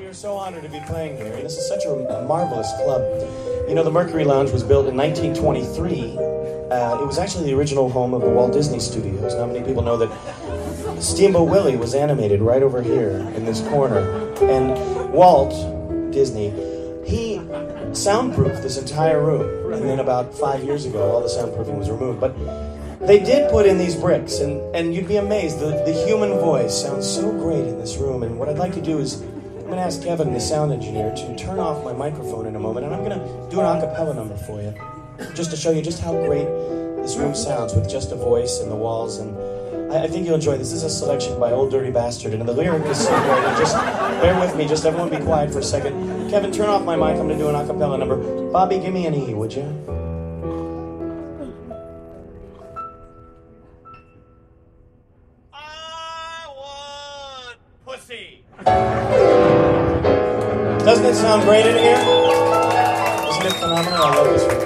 are so honored to be playing here. This is such a marvelous club. You know, the Mercury Lounge was built in 1923. It was actually the original home of the Walt Disney Studios. Not many people know that Steamboat Willie was animated right over here in this corner. And Walt Disney, he soundproofed this entire room. And then about 5 years ago, all the soundproofing was removed. But they did put in these bricks, and you'd be amazed. The human voice sounds so great in this room. And what I'd like to do is, I'm going to ask Kevin, the sound engineer, to turn off my microphone in a moment, and I'm going to do an a cappella number for you, just to show you just how great this room sounds with just a voice and the walls. And I think you'll enjoy this. This is a selection by Old Dirty Bastard, and the lyric is so great. And just bear with me, just everyone be quiet for a second. Kevin, turn off my mic. I'm going to do an a cappella number. Bobby, give me an E, would you? Pussy. Doesn't it sound great in here? Isn't it phenomenal? I love this one.